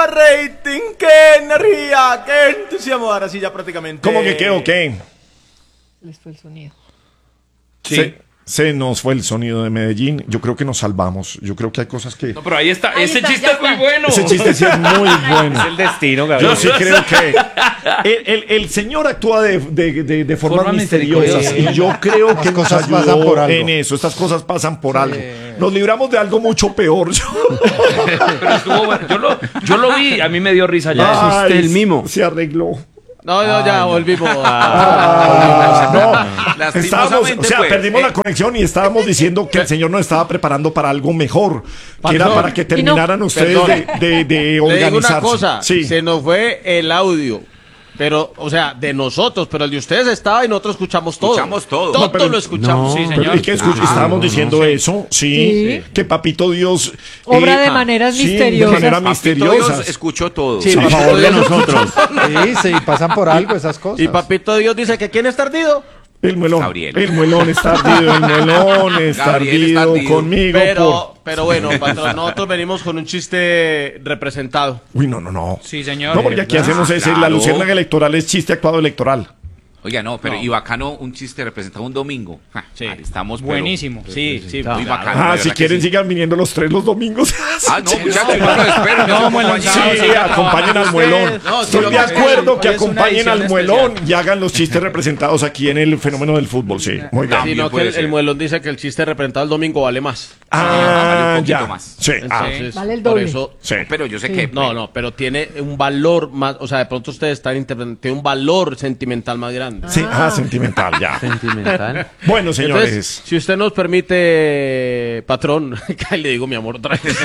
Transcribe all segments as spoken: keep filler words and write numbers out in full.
rating! ¡Qué energía! ¡Qué entusiasmo! Ahora sí, ya prácticamente. ¿Cómo que qué o qué? Les fue el sonido. Sí. Se, se nos fue el sonido de Medellín. Yo creo que nos salvamos. Yo creo que hay cosas que... No, pero ahí está. Ahí Ese está, chiste ya es muy está. bueno. Ese chiste sí es muy bueno. Es el destino, Gabriel. Yo sí creo que el, el, el señor actúa de, de, de, de formas Forma misteriosas y misteriosa. yo creo que Las cosas nos ayudó pasan por algo. en eso. Estas cosas pasan por algo. Nos libramos de algo mucho peor. Pero estuvo bueno. Yo lo, yo lo vi. A mí me dio risa ya. Ay, el mimo. Se arregló. No, no, ya volvimos a... Ah, no. Estábamos, Lastimosamente, o sea, pues, perdimos eh, la conexión y estábamos diciendo que el señor nos estaba preparando para algo mejor, que era para que terminaran ustedes de, de, de Le digo organizarse. una cosa, Sí. se nos fue el audio, pero, o sea, de nosotros, pero el de ustedes estaba y nosotros escuchamos todo. Escuchamos todo. Todo No, pero- lo escuchamos. Sí, Pero, señor. ¿y qué escuch- Ah, estábamos no, diciendo no, sí. eso? Sí, Sí. que Papito Dios... Obra eh, de maneras sí, misteriosas. de manera Papito misteriosa. Dios escuchó todo. Sí, A Papito favor de Dios- nosotros. Sí, sí, pasan por algo esas cosas. Y Papito Dios dice que ¿quién está ardido? El muelón, Gabriel. el muelón está ardido, el muelón está Gabriel está ardido ardido. conmigo. Pero, pero bueno, patrón, nosotros venimos con un chiste representado. por- Uy, no, no, no. Sí, señor. No, porque aquí hacemos ese, la Claro. luciérnaga electoral es chiste actuado electoral. Oiga, no, pero y bacano un chiste representado un domingo. Ja, Sí. vale, estamos pero- Buenísimo. Sí, sí. Muy claro. bacano. Ah, de si verdad que quieren sí. sigan viniendo los tres los domingos. Ah, no, muchachos, yo lo espero. No, yo bueno, acompaño. Sí, sí, acompañen al ustedes- muelón. no, sí, Estoy lo de que- acuerdo que hoy es una acompañen al edición muelón y hagan los chistes representados aquí en el fenómeno del fútbol. Sí, muy bien. También Sino que puede el, ser. el muelón dice que el chiste representado el domingo vale más. vale Ah, un poquito ya. más. Sí, ah, Entonces, Vale el por doble. eso... sí. Pero yo sé Sí. que... No, no, pero tiene un valor más, o sea, de pronto ustedes están interpretando, tiene un valor sentimental más grande. Sí, ah, sentimental, ya. Sentimental. Bueno, señores. Entonces, si usted nos permite, patrón, que ahí le digo mi amor otra vez.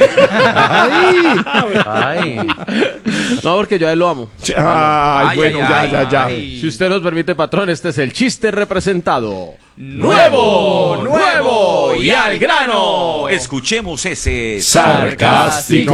Ay. No, porque yo a él lo amo. Sí, ay, Ay, bueno, ay, ya, ay, ya, ya. ay. Si usted nos permite, patrón, este es el chiste representado. ¡Nuevo! ¡Nuevo! ¡Y al grano! Escuchemos ese... Sarcástico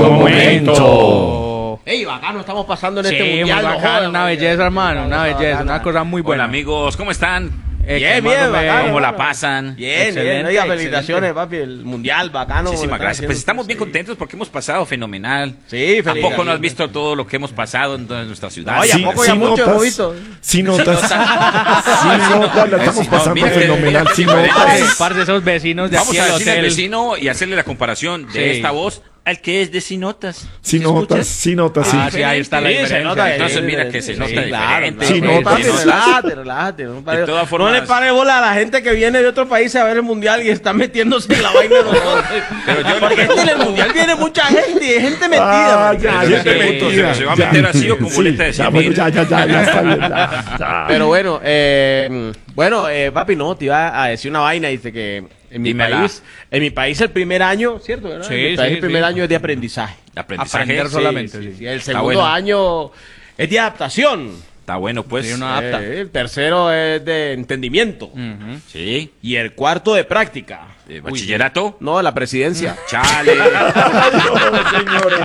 momento. ¡Ey, bacano! Estamos pasando en Sí, este muy mundial. no bacano, jodan, una man. belleza, hermano, una belleza, una cosa muy Hola buena. amigos, ¿cómo están? Eh, Bien, qué bien, malo, bacano. eh. ¿Cómo la pasan? Bien, bien. Excelente, Oiga, excelente. felicitaciones, papi. El mundial, bacano. Muchísimas Está gracias. haciendo- Pues estamos bien sí. contentos porque hemos pasado fenomenal. Sí, ¿A feliz. poco no has visto todo lo que hemos pasado en toda nuestra ciudad? Oye, ¿a poco ya mucho hemos visto? Sí notas. Sí notas, la estamos No, pasando mira que- fenomenal. Sí mira que- notas. Par de esos vecinos de Vamos aquí a al decirle al hotel. vecino y hacerle la comparación de Sí. esta voz al que es de Sinotas. Sí ¿Sí notas, escuchas? sí notas, sí. Ah, sí, ahí está la Sí, se diferencia. nota, Entonces, eh, mira eh, que se sí, nota claro, diferente. Sí, claro. no, Papi, sí, no. relájate, relájate. No, pare- De todas no formas- le pare bola a la gente que viene de otro país a ver el mundial y está metiéndose en la vaina de nosotros. Pero yo- Porque es que en el mundial viene mucha gente y hay gente metida. Ah, man. ya, Pero ya es te que metida, se- se va a ya. meter así o con Sí, boleta de ya, cien bueno, mil. ya, ya, ya, ya está bien, ya, ya. Pero bueno, eh, bueno, eh, papi, no, te iba a decir una vaina, dice que en mi Dímela. país, en mi país el primer año, ¿cierto? ¿verdad? Sí, en mi país sí, el primer sí. año es de aprendizaje. De aprendizaje. Aprender Sí, solamente, sí, sí. sí. El Está segundo bueno. año es de adaptación. Está bueno, pues. Sí, uno adapta. Eh, el tercero es de entendimiento. Ujú. Sí. Y el cuarto de práctica. Eh, ¿Bachillerato? No, la presidencia. Chale. Adiós, señores.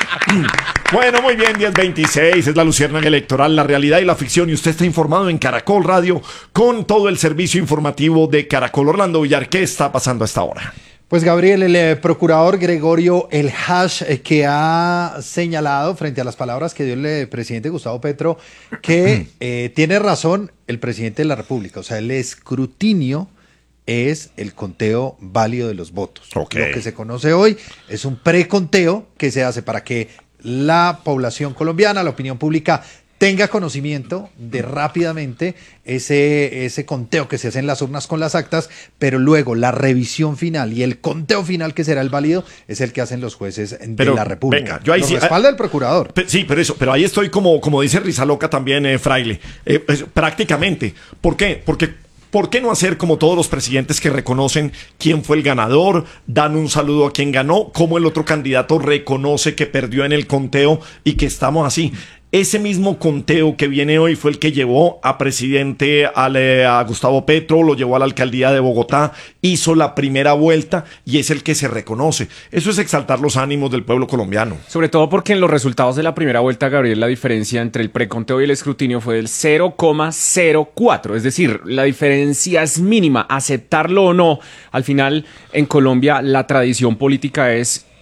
Bueno, muy bien, diez veintiséis, es la luciérnaga electoral, la realidad y la ficción, y usted está informado en Caracol Radio con todo el servicio informativo de Caracol. Orlando Villar, ¿qué está pasando a esta hora? Pues Gabriel, el eh, procurador Gregorio El Hash, eh, que ha señalado frente a las palabras que dio el eh, presidente Gustavo Petro, que eh, tiene razón el presidente de la República. O sea, el escrutinio es el conteo válido de los votos. Ok. Lo que se conoce hoy es un preconteo que se hace para que la población colombiana, la opinión pública, tenga conocimiento de rápidamente ese, ese conteo que se hace en las urnas con las actas, pero luego la revisión final y el conteo final que será el válido es el que hacen los jueces de Pero, la República. venga, yo ahí Lo sí- respalda el procurador. Pe- Sí, pero eso, pero ahí estoy como, como dice Rizaloca también, eh, Fraile, eh, pues, prácticamente. ¿Por qué? Porque ¿por qué no hacer como todos los presidentes que reconocen quién fue el ganador, dan un saludo a quien ganó, cómo el otro candidato reconoce que perdió en el conteo y que estamos así? Ese mismo conteo que viene hoy fue el que llevó a presidente al, eh, a Gustavo Petro, lo llevó a la alcaldía de Bogotá, hizo la primera vuelta y es el que se reconoce. Eso es exaltar los ánimos del pueblo colombiano. Sobre todo porque en los resultados de la primera vuelta, Gabriel, la diferencia entre el preconteo y el escrutinio fue del cero coma cero cuatro. Es decir, la diferencia es mínima. Aceptarlo o no, al final en Colombia la tradición política es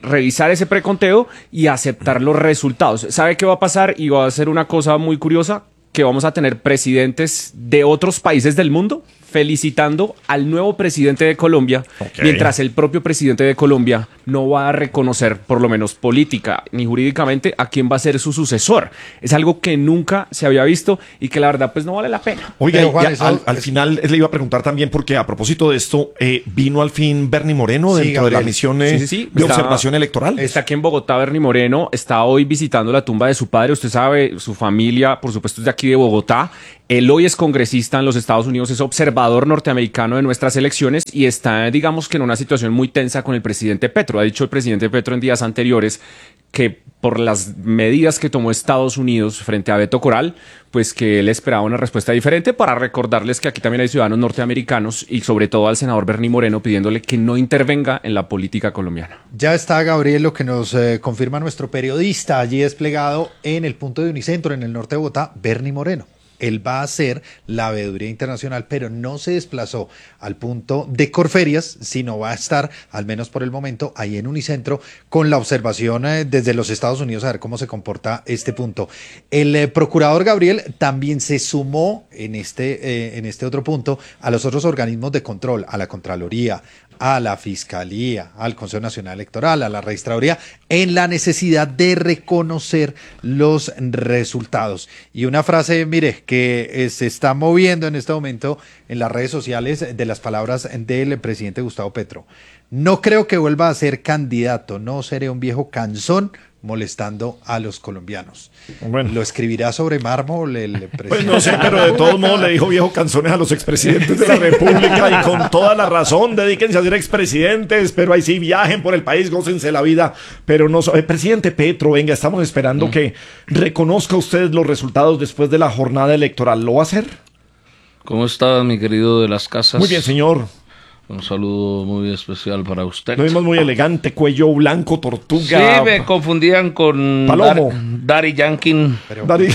revisar ese preconteo y aceptar los resultados. ¿Sabe qué va a pasar? Y va a ser una cosa muy curiosa, que vamos a tener presidentes de otros países del mundo felicitando al nuevo presidente de Colombia, okay. mientras el propio presidente de Colombia no va a reconocer, por lo menos política ni jurídicamente, a quién va a ser su sucesor. Es algo que nunca se había visto y que la verdad pues no vale la pena. Oiga, Pero, Juan, eso, al, al es... final le iba a preguntar también, porque a propósito de esto, eh, vino al fin Bernie Moreno sí, dentro Gabriel. de la misión eh, sí, sí, sí. de está, observación electoral. Está aquí en Bogotá Bernie Moreno, está hoy visitando la tumba de su padre. Usted sabe, su familia, por supuesto, es de aquí de Bogotá. Él hoy es congresista en los Estados Unidos, es observador norteamericano de nuestras elecciones y está, digamos que en una situación muy tensa con el presidente Petro. Ha dicho el presidente Petro en días anteriores que por las medidas que tomó Estados Unidos frente a Beto Coral, pues que él esperaba una respuesta diferente, para recordarles que aquí también hay ciudadanos norteamericanos y sobre todo al senador Bernie Moreno pidiéndole que no intervenga en la política colombiana. Ya está, Gabriel, lo que nos eh, confirma nuestro periodista allí desplegado en el punto de Unicentro, en el norte de Bogotá, Bernie Moreno. Él va a hacer la veeduría internacional, pero no se desplazó al punto de Corferias, sino va a estar, al menos por el momento, ahí en Unicentro, con la observación eh, desde los Estados Unidos a ver cómo se comporta este punto. El eh, procurador Gabriel también se sumó en este, eh, en este otro punto a los otros organismos de control, a la Contraloría, a la Fiscalía, al Consejo Nacional Electoral, a la Registraduría, en la necesidad de reconocer los resultados. Y una frase, mire, que eh, se está moviendo en este momento en las redes sociales, de las palabras del presidente Gustavo Petro. No creo que vuelva a ser candidato, no seré un viejo cansón molestando a los colombianos. Bueno. ¿Lo escribirá sobre mármol el presidente? Pues no sé, pero de todos modos le dijo viejo canzones a los expresidentes de la República, y con toda la razón. Dedíquense a ser expresidentes, pero ahí sí viajen por el país, gócense la vida, pero no... Eh, presidente Petro, venga, estamos esperando mm. que reconozca usted los resultados después de la jornada electoral. ¿Lo va a hacer? ¿Cómo está, mi querido de las casas? Muy bien, señor. Un saludo muy especial para usted. Lo vimos muy elegante, cuello blanco, tortuga. Sí, me confundían con Palomo. Dar, Daddy Yankee. Daddy...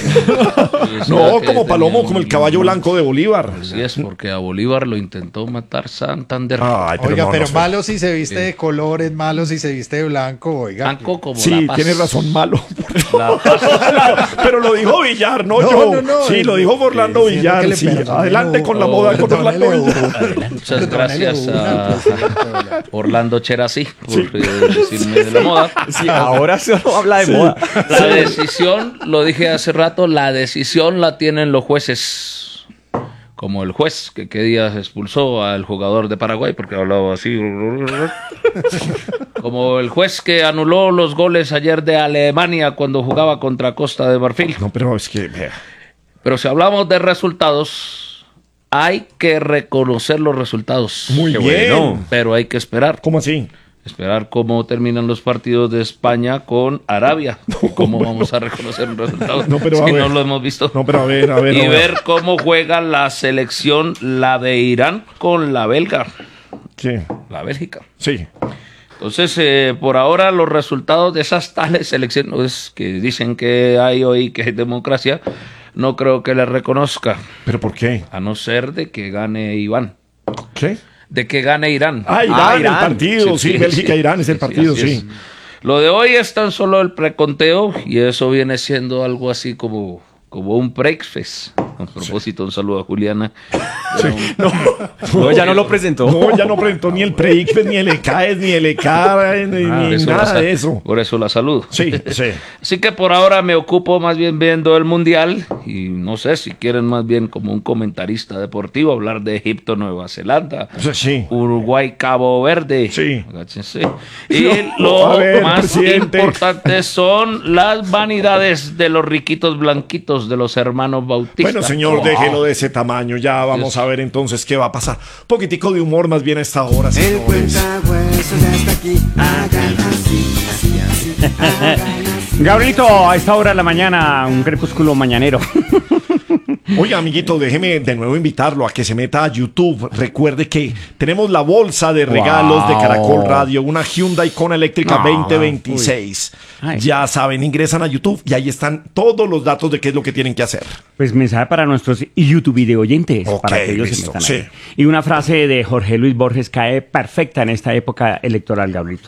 no, como Palomo, como el caballo blanco de Bolívar. Así es, porque a Bolívar lo intentó matar Santander. Ay, pero oiga, no, pero no malo si se viste sí. de colores, malo si se viste de blanco, oiga. Blanco como sí, la paz. Tiene razón, malo. La paz. Pero lo dijo Villar, no, no yo. No, no, sí, lo dijo Orlando sí, Villar. Sí. Adelante con la oh, moda con Orlando Villar. Muchas gracias a Orlando Cherasí por sí. decirme de la moda. Sí, ahora solo habla de sí. moda. La decisión, lo dije hace rato, la decisión la tienen los jueces. Como el juez que qué día expulsó al jugador de Paraguay porque hablaba así. Como el juez que anuló los goles ayer de Alemania cuando jugaba contra Costa de Marfil. No, pero es que... Pero si hablamos de resultados... Hay que reconocer los resultados. Muy Qué bien. Bueno, pero hay que esperar. ¿Cómo así? Esperar cómo terminan los partidos de España con Arabia. No, ¿Cómo bueno. vamos a reconocer los resultados no, pero si a ver. no lo hemos visto? No, pero a ver, a ver. Y a ver. ver cómo juega la selección, la de Irán con la belga. Sí. La Bélgica. Sí. Entonces, eh, por ahora, los resultados de esas tales elecciones que dicen que hay hoy, que hay democracia, no creo que le reconozca. ¿Pero por qué? A no ser de que gane Iván. ¿Qué? De que gane Irán. Ah, Irán, ah, Irán. el partido. Sí, sí, sí Bélgica-Irán sí, es el sí, partido, sí. sí. Lo de hoy es tan solo el preconteo y eso viene siendo algo así como, como un breakfast. A propósito, un saludo a Juliana. Sí. No, no, ya no lo presentó. No, ya no presentó ni el pre-Icfes, ni el E C A E S, ni el E C A, ni, ah, ni nada la, de eso. Por eso la saludo. Sí, sí. Así que por ahora me ocupo más bien viendo el Mundial y no sé si quieren más bien como un comentarista deportivo hablar de Egipto, Nueva Zelanda, o sea, sí. Uruguay, Cabo Verde. Sí. sí. Y no, lo ver, más presidente. importante son las vanidades de los riquitos blanquitos de los hermanos Bautista. Bueno, señor, oh. déjelo de ese tamaño. Ya vamos sí. a ver entonces qué va a pasar. Un poquitico de humor más bien a esta hora. El cuentahueso ya está aquí. Hagan así, así, así. Hagan así. Gabrielito, a esta hora de la mañana, un crepúsculo mañanero. Oiga, amiguito, déjeme de nuevo invitarlo a que se meta a YouTube. Recuerde que tenemos la bolsa de regalos wow. de Caracol Radio, una Hyundai Kona eléctrica no, veinte veintiséis. Ya saben, ingresan a YouTube y ahí están todos los datos de qué es lo que tienen que hacer. Pues mensaje para nuestros YouTube video oyentes, okay, para que ellos listo, se metan ahí. Sí. Y una frase de Jorge Luis Borges cae perfecta en esta época electoral, Gabrielito.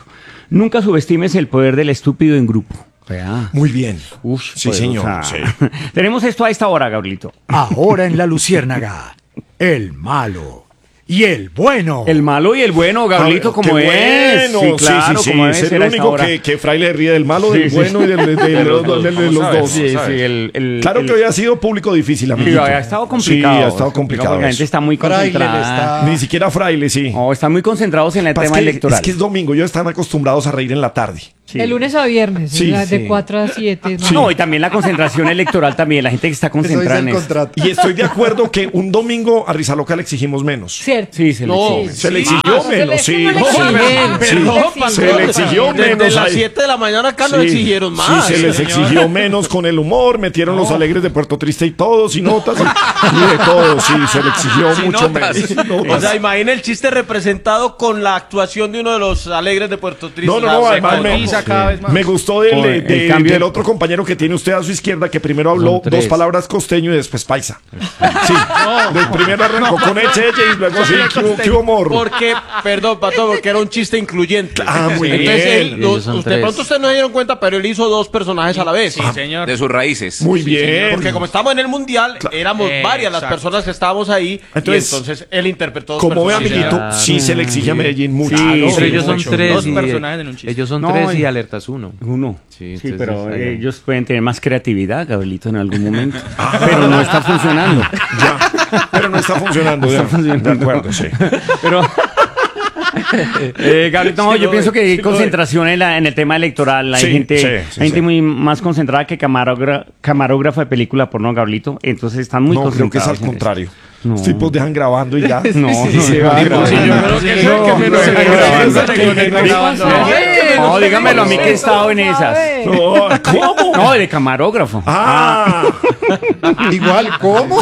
Nunca subestimes el poder del estúpido en grupo. Vea. Muy bien. Uf, Sí, señor. Sí. Tenemos esto a esta hora, Gabrielito. Ahora en La Luciérnaga, el malo y el bueno. El malo y el bueno, Gabrielito, Ah, como qué es. bueno. Sí, claro, sí, sí, como sí. es. Es el era esta único hora. que, que Fraile ríe del malo, Sí, del sí. bueno y del, del- de los, dos- de los Vamos a ver, dos. Sí, sí, ¿sabes? el, el- Claro el- que hoy ha sido público difícil, Sí, amiguito. ha estado complicado. Sí, ha estado complicado. porque la eso. gente está muy Fraile le concentrada. está- Ni siquiera Fraile, sí. No, están muy concentrados en el Pasa tema que- electoral. Es que es domingo, ellos están acostumbrados a reír en la tarde. Sí. De lunes a viernes, Sí, o sea, sí. de cuatro a siete. ¿no? No, y también la concentración electoral también, la gente que está Eso dice concentrada el en eso. contrato. Y estoy de acuerdo que un domingo a Rizaloca le exigimos menos. Cierto. Sí, se le No, exige. Se le Sí. exigió Ah, menos, se sí. le- se le No, exigieron. sí. Perdón, Se le exigió Desde menos. las ahí. siete de la mañana acá nos Sí. exigieron más. Sí, se les señor. exigió menos con el humor, metieron los alegres de Puerto Triste y todos, y notas, y, y de todo, sí, se le exigió Sin mucho notas. menos. Sin O notas. sea, imagina el chiste representado con la actuación de uno de los alegres de Puerto Triste. No, no, La no, además me, secueliza cada vez más. me gustó del, Joder, de- el cambio del de- otro compañero que tiene usted a su izquierda, que primero habló Son tres. dos palabras costeño y después paisa. Sí, del primero arrancó con eche, eche y luego sí, ¿qué hubo- qué humor? Porque, perdón, Pato, porque era un chiste incluyente. Ah, muy Entonces, bien. él- Ellos son usted, de tres. pronto ustedes no se dieron cuenta, pero él hizo dos personajes a la vez. Sí, señor. De sus raíces. Muy bien. Porque como estamos en el mundial, éramos Eh, varias las exacto. personas que estábamos ahí. Entonces, y entonces él interpretó dos Como ve, personajes. amiguito, Claro. sí se le exige a Medellín mucho. Sí, Claro, pero ellos son mucho. tres Dos y personajes en un chiste. ellos son No, tres y y- alertas uno. Uno. Sí, Sí, entonces, pero ahí- ellos pueden tener más creatividad, Gabrielito, en algún momento. Pero no está funcionando. Ya, pero no está funcionando. Está de- funcionando. De acuerdo, sí. Pero. Eh, Gabrielito, no, Sí, yo lo pienso ve, que hay sí, lo ve. concentración en, la, en el tema electoral. Hay Sí, gente, sí, hay sí, gente sí. muy más concentrada que camarógra- camarógrafa de película porno, Gabrielito. Entonces están muy No, creo que es concentrados. al en contrario. No. Los tipos dejan grabando y ya. eso. No, Sí, no, se no, va no, grabando. Sí, yo creo que es el que menos no, se no, graba. no, no, no, no, dígamelo a mí que he estado en esas. No, ¿cómo? No, de camarógrafo. Ah, Igual, ¿cómo?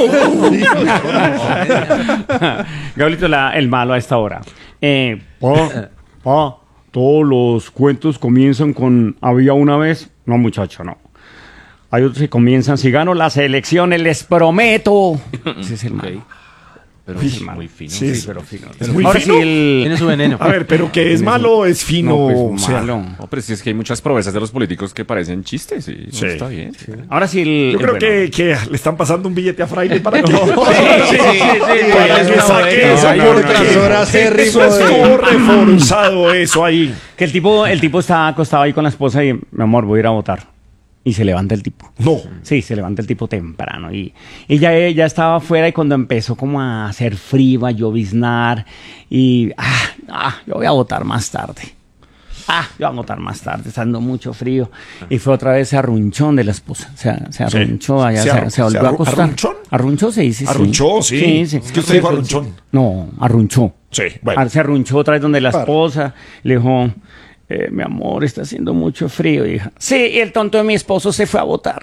Gabrielito, la- el malo a esta hora. Eh, pa, pa, todos los cuentos comienzan con había una vez. No, muchacho, no. Hay otros que comienzan, si gano las elecciones, les prometo. Ese es el malo. Pero Uy, es muy fino. sí, Sí, pero fino. ¿Es muy Ahora fino? sí, el... Tiene su veneno. a ver, pero que es malo o es fino. No, pues, o sea, malo. No, pero si es que hay muchas promesas de los políticos que parecen chistes y Sí. está bien. Ahora sí, el... yo el creo bueno. que, que le están pasando un billete a Fraile para que, sí, sí, sí, para es que una saque buena. eso. No, no, no, porque no, no, no. eso estuvo reforzado, eso ahí. Que el tipo, el tipo está acostado ahí con la esposa y, mi amor, voy a ir a votar. Y se levanta el tipo. No. Sí, se levanta el tipo temprano. Y, y ya, ya estaba afuera y cuando empezó como a hacer frío, a lloviznar. Y, ah, ah, yo voy a votar más tarde. Ah, yo voy a votar más tarde, está dando mucho frío. Y fue otra vez ese arrunchón de la esposa. Se, se Sí. arrunchó allá, Se se, arru- se volvió se a arru- acostar. ¿arrunchón? Arrunchó se dice, sí. Arrunchó, sí. Sí, sí. Es que usted dijo arrunchón. No, arrunchó. Sí, bueno. Ah, se arrunchó otra vez donde la Claro. esposa le dijo, eh, mi amor, está haciendo mucho frío, hija. Sí, y el tonto de mi esposo se fue a votar.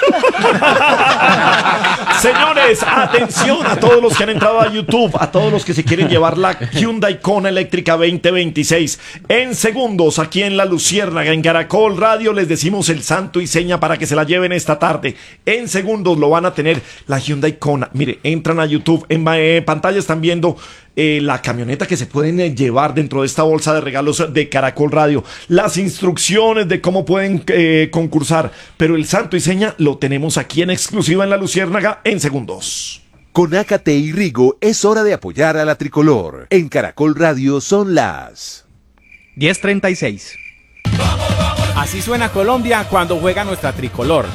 Señores, atención a todos los que han entrado a YouTube, a todos los que se quieren llevar la Hyundai Kona eléctrica veinte veintiséis. En segundos, aquí en La Luciérnaga, en Caracol Radio, les decimos el santo y seña para que se la lleven esta tarde. En segundos lo van a tener la Hyundai Kona. Mire, entran a YouTube, en eh, pantalla están viendo eh, la camioneta que se pueden eh, llevar dentro de esta bolsa de regalos de Caracol Radio, las instrucciones de cómo pueden eh, concursar, pero el santo y seña lo tenemos aquí en exclusiva en La Luciérnaga en segundos. Con Ácate y Rigo es hora de apoyar a la tricolor. En Caracol Radio son las diez treinta y seis. Así suena Colombia cuando juega nuestra tricolor.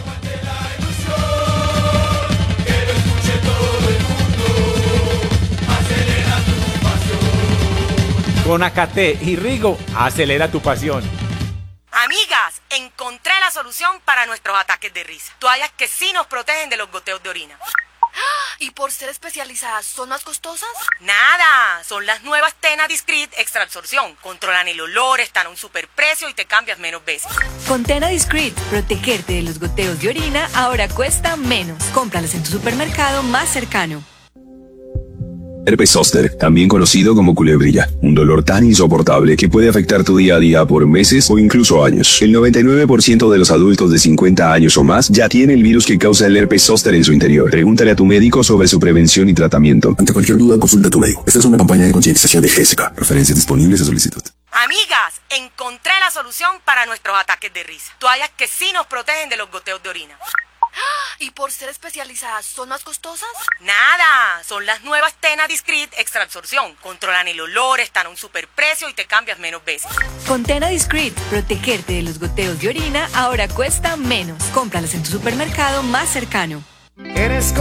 Con Acate y Rigo, acelera tu pasión. Amigas, encontré la solución para nuestros ataques de risa. Toallas que sí nos protegen de los goteos de orina. ¿Y por ser especializadas son más costosas? Nada, son las nuevas Tena Discreet Extra Absorción. Controlan el olor, están a un superprecio y te cambias menos veces. Con Tena Discreet, protegerte de los goteos de orina ahora cuesta menos. Cómpralas en tu supermercado más cercano. Herpes zóster, también conocido como culebrilla, un dolor tan insoportable que puede afectar tu día a día por meses o incluso años. El noventa y nueve por ciento de los adultos de cincuenta años o más ya tiene el virus que causa el herpes zóster en su interior. Pregúntale a tu médico sobre su prevención y tratamiento. Ante cualquier duda, consulta a tu médico. Esta es una campaña de concientización de G S K. Referencias disponibles a solicitud. Amigas, encontré la solución para nuestros ataques de risa. Toallas que sí nos protegen de los goteos de orina. ¿Y por ser especializadas son más costosas? Nada, son las nuevas Tena Discreet Extra Absorción. Controlan el olor, están a un superprecio y te cambias menos veces. Con Tena Discreet, protegerte de los goteos de orina ahora cuesta menos. Cómpralas en tu supermercado más cercano. Eres